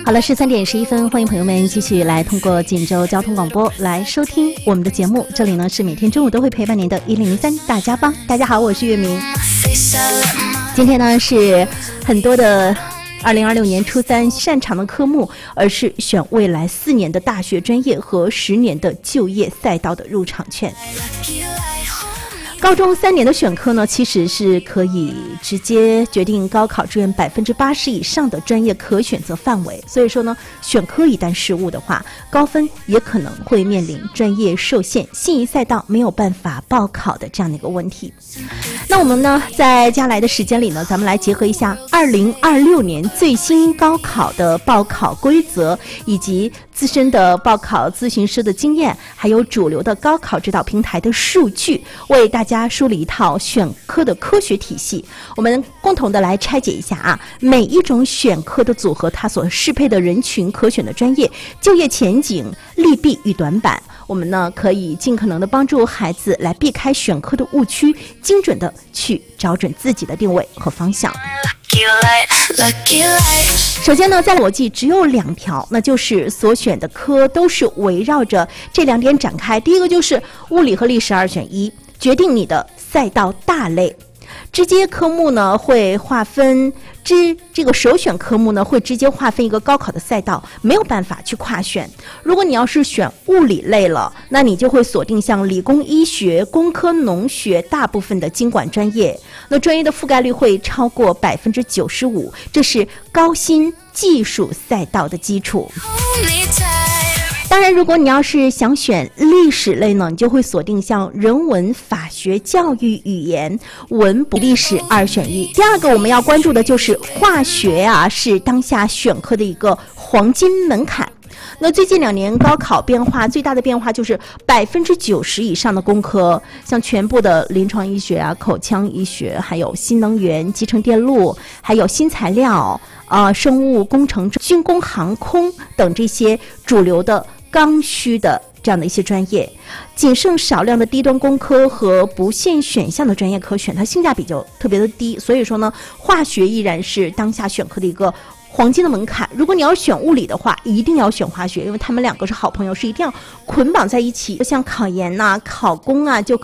好了，13:11，欢迎朋友们继续来通过锦州交通广播来收听我们的节目。这里呢是每天中午都会陪伴您的1003大家帮。大家好，我是月明。今天呢是很多的2026年初3擅长的科目，而是选未来4年的大学专业和10年的就业赛道的入场券。高中3年的选科呢，其实是可以直接决定高考志愿80%以上的专业可选择范围。所以说呢，选科一旦失误的话，高分也可能会面临专业受限、心仪赛道没有办法报考的这样的一个问题。那我们呢，在接下来的时间里呢，咱们来结合一下2026年最新高考的报考规则，以及资深的报考咨询师的经验，还有主流的高考指导平台的数据，为大家梳理一套选科的科学体系。我们共同的来拆解一下啊，每一种选科的组合，它所适配的人群、可选的专业、就业前景、利弊与短板。我们呢可以尽可能的帮助孩子来避开选科的误区，精准的去找准自己的定位和方向。首先呢，在逻辑只有2条，那就是所选的科都是围绕着这2点展开。第一个就是物理和历史2选1，决定你的赛道大类。直接科目呢会划分这个首选科目呢会直接划分一个高考的赛道，没有办法去跨选。如果你要是选物理类了，那你就会锁定像理工医学、工科农学大部分的经管专业，那专业的覆盖率会超过95%，这是高薪技术赛道的基础。当然，如果你要是想选历史类呢，你就会锁定像人文、法学、教育、语言、文补历史2选1。第二个我们要关注的就是化学啊，是当下选科的一个黄金门槛。那最近2年高考变化最大的变化就是90%以上的工科，像全部的临床医学啊、口腔医学，还有新能源、集成电路，还有新材料、生物工程、军工、航空等这些主流的刚需的这样的一些专业，仅剩少量的低端工科和不限选项的专业可选，它性价比就特别的低。所以说呢，化学依然是当下选科的一个黄金的门槛。如果你要选物理的话，一定要选化学，因为他们2个是好朋友，是一定要捆绑在一起。像考研啊、考公啊，就